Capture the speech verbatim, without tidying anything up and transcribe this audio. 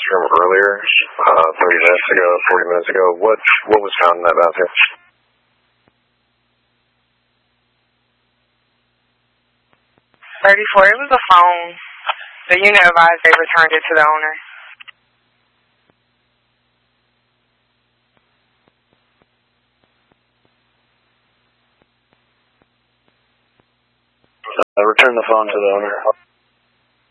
bathroom earlier, uh, thirty minutes ago, forty minutes ago. What what was found in that bathroom? thirty-four, it was a phone. The unit advised they returned it to the owner. I returned the phone to the owner.